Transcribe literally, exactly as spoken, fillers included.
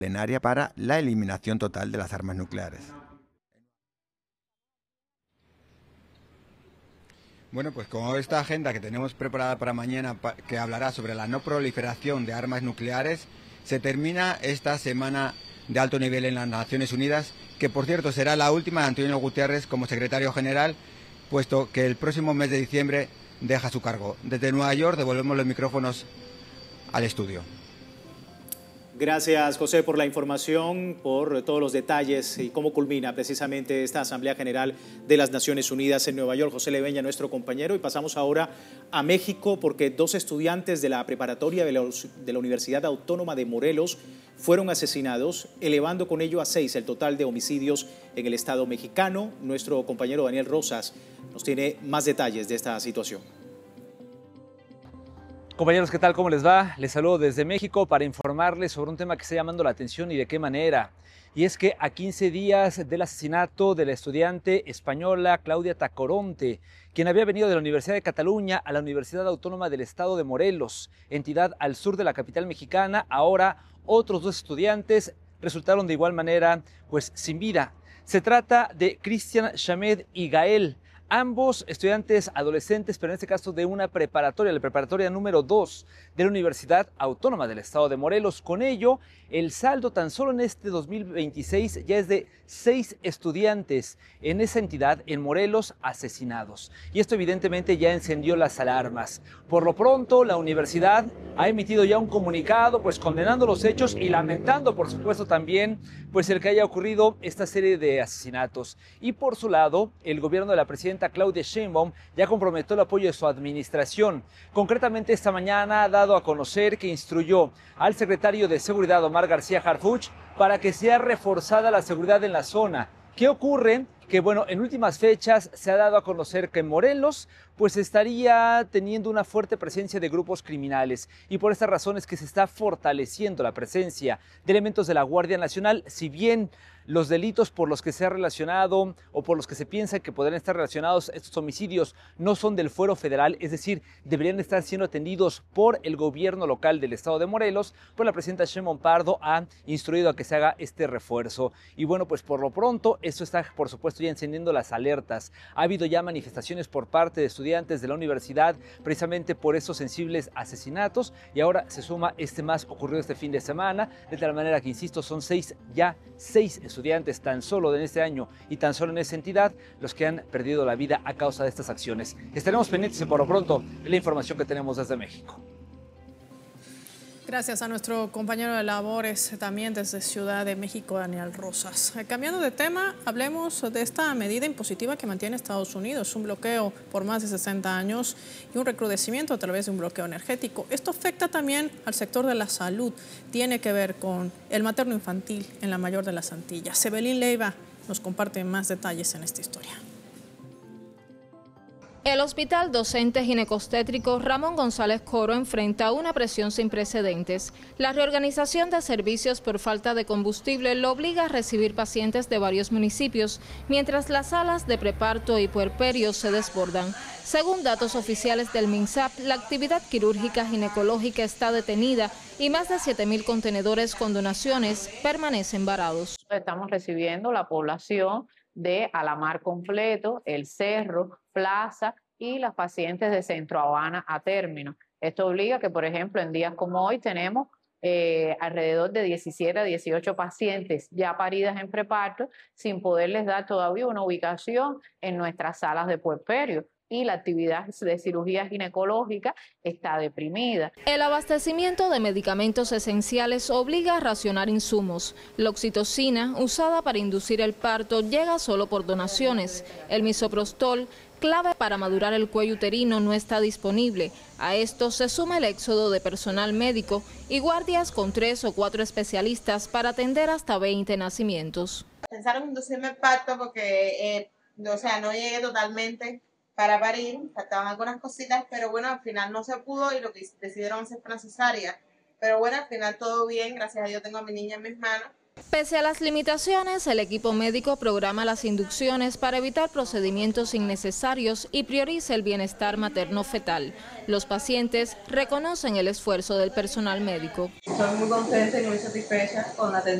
plenaria para la eliminación total de las armas nucleares. Bueno, pues como esta agenda que tenemos preparada para mañana, que hablará sobre la no proliferación de armas nucleares, se termina esta semana de alto nivel en las Naciones Unidas, que por cierto será la última de Antonio Guterres como secretario general, puesto que el próximo mes de diciembre deja su cargo. Desde Nueva York devolvemos los micrófonos al estudio. Gracias, José, por la información, por todos los detalles y cómo culmina precisamente esta Asamblea General de las Naciones Unidas en Nueva York. José Leveña, nuestro compañero, y pasamos ahora a México porque dos estudiantes de la preparatoria de la, de la Universidad Autónoma de Morelos fueron asesinados, elevando con ello a seis el total de homicidios en el estado mexicano. Nuestro compañero Daniel Rosas nos tiene más detalles de esta situación. Compañeros, ¿qué tal? ¿Cómo les va? Les saludo desde México para informarles sobre un tema que está llamando la atención y de qué manera. Y es que a quince días del asesinato de la estudiante española Claudia Tacoronte, quien había venido de la Universidad de Cataluña a la Universidad Autónoma del Estado de Morelos, entidad al sur de la capital mexicana, ahora otros dos estudiantes resultaron de igual manera pues sin vida. Se trata de Cristian Shamed y Gael, ambos estudiantes adolescentes, pero en este caso de una preparatoria, la preparatoria número dos de la Universidad Autónoma del Estado de Morelos. Con ello, el saldo tan solo en este dos mil veintiséis ya es de seis estudiantes en esa entidad, en Morelos, asesinados. Y esto evidentemente ya encendió las alarmas. Por lo pronto, la universidad ha emitido ya un comunicado pues condenando los hechos y lamentando, por supuesto, también pues el que haya ocurrido esta serie de asesinatos. Y por su lado, el gobierno de la presidenta Claudia Sheinbaum ya comprometió el apoyo de su administración. Concretamente, esta mañana ha dado a conocer que instruyó al secretario de Seguridad, Omar García Harfuch, para que sea reforzada la seguridad en la zona. ¿Qué ocurre? Que bueno, en últimas fechas se ha dado a conocer que Morelos pues estaría teniendo una fuerte presencia de grupos criminales, y por estas razones que se está fortaleciendo la presencia de elementos de la Guardia Nacional. Si bien los delitos por los que se ha relacionado o por los que se piensa que podrían estar relacionados estos homicidios no son del fuero federal, es decir, deberían estar siendo atendidos por el gobierno local del estado de Morelos, pues la presidenta Sheinbaum Pardo ha instruido a que se haga este refuerzo. Y bueno, pues por lo pronto esto está por supuesto ya encendiendo las alertas. Ha habido ya manifestaciones por parte de estudiantes de la universidad precisamente por esos sensibles asesinatos, y ahora se suma este más ocurrido este fin de semana, de tal manera que, insisto, son seis, ya seis estudiantes tan solo en este año y tan solo en esa entidad los que han perdido la vida a causa de estas acciones. Estaremos pendientes y por lo pronto la información que tenemos desde México. Gracias a nuestro compañero de labores también desde Ciudad de México, Daniel Rosas. Cambiando de tema, hablemos de esta medida impositiva que mantiene Estados Unidos, un bloqueo por más de sesenta años y un recrudecimiento a través de un bloqueo energético. Esto afecta también al sector de la salud, tiene que ver con el materno infantil en la mayor de las Antillas. Evelyn Leiva nos comparte más detalles en esta historia. El Hospital Docente Ginecostétrico Ramón González Coro enfrenta una presión sin precedentes. La reorganización de servicios por falta de combustible lo obliga a recibir pacientes de varios municipios, mientras las salas de preparto y puerperio se desbordan. Según datos oficiales del MINSAP, la actividad quirúrgica ginecológica está detenida y más de siete mil contenedores con donaciones permanecen varados. Estamos recibiendo la población de Alamar completo, El Cerro, Plaza y las pacientes de Centro Habana a término. Esto obliga que, por ejemplo, en días como hoy tenemos eh, alrededor de diecisiete a dieciocho pacientes ya paridas en preparto sin poderles dar todavía una ubicación en nuestras salas de puerperio. Y la actividad de cirugía ginecológica está deprimida. El abastecimiento de medicamentos esenciales obliga a racionar insumos. La oxitocina, usada para inducir el parto, llega solo por donaciones. El misoprostol, clave para madurar el cuello uterino, no está disponible. A esto se suma el éxodo de personal médico y guardias con tres o cuatro especialistas para atender hasta veinte nacimientos. Pensaron inducirme el parto porque, eh, o sea, no llegué totalmente para parir, faltaban algunas cositas, pero bueno, al final no se pudo y lo que decidieron hacer fue una cesárea. Pero bueno, al final todo bien, gracias a Dios tengo a mi niña en mis manos. Pese a las limitaciones, el equipo médico programa las inducciones para evitar procedimientos innecesarios y prioriza el bienestar materno-fetal. Los pacientes reconocen el esfuerzo del personal médico. Estoy muy contenta y muy satisfecha con la atención